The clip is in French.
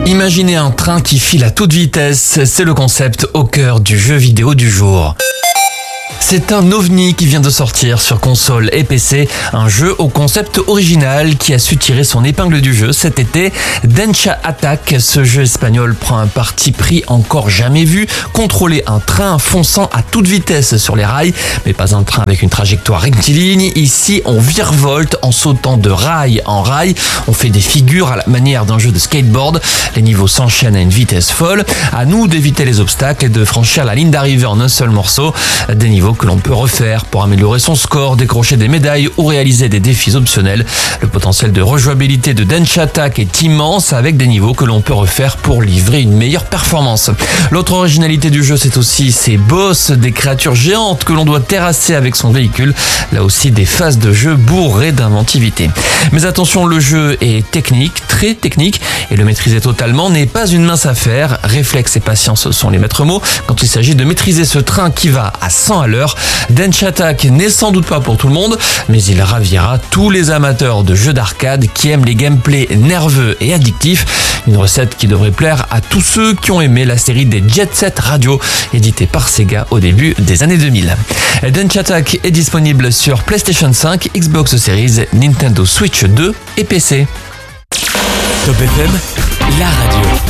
Imaginez un train qui file à toute vitesse, c'est le concept au cœur du jeu vidéo du jour. C'est un ovni qui vient de sortir sur console et PC, un jeu au concept original qui a su tirer son épingle du jeu cet été, Densha Attack. Ce jeu espagnol prend un parti pris encore jamais vu, contrôler un train fonçant à toute vitesse sur les rails, mais pas un train avec une trajectoire rectiligne. Ici, on virevolte en sautant de rail en rail, on fait des figures à la manière d'un jeu de skateboard, les niveaux s'enchaînent à une vitesse folle, à nous d'éviter les obstacles et de franchir la ligne d'arrivée en un seul morceau, des niveaux que l'on peut refaire pour améliorer son score, décrocher des médailles ou réaliser des défis optionnels. Le potentiel de rejouabilité de Densha Attack est immense avec des niveaux que l'on peut refaire pour livrer une meilleure performance. L'autre originalité du jeu, c'est aussi ses boss, des créatures géantes que l'on doit terrasser avec son véhicule. Là aussi, des phases de jeu bourrées d'inventivité. Mais attention, le jeu est technique, très technique, et le maîtriser totalement n'est pas une mince affaire. Réflexe et patience sont les maîtres mots quand il s'agit de maîtriser ce train qui va à 100 à l'heure. Densha Attack n'est sans doute pas pour tout le monde, mais il ravira tous les amateurs de jeux d'arcade qui aiment les gameplays nerveux et addictifs. Une recette qui devrait plaire à tous ceux qui ont aimé la série des Jet Set Radio, éditée par Sega au début des années 2000. Densha Attack est disponible sur PlayStation 5, Xbox Series, Nintendo Switch 2 et PC. Top FM, la radio.